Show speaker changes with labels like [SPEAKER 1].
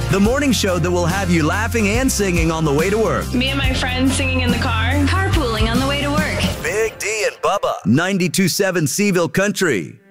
[SPEAKER 1] The morning show that will have you laughing and singing on the way to work.
[SPEAKER 2] Me and my friends singing in the car.
[SPEAKER 3] Carpooling on the way to work.
[SPEAKER 1] Big D and Bubba. 92.7 Seaville Country.